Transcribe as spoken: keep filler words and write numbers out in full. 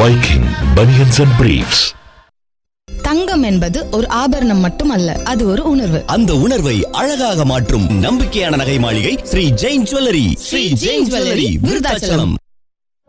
Viking Bunions and Briefs. தங்கம் என்பது ஒரு ஆபரணம் மட்டுமல்ல, அது ஒரு உணர்வு. அந்த உணர்வை அழகாக மாற்றும் நம்பிக்கையான நகை மாளிகை ஸ்ரீ ஜெயின் ஜுவல்லரி. ஸ்ரீ ஜெயின் ஜுவல்லரி விருதாச்சலம்.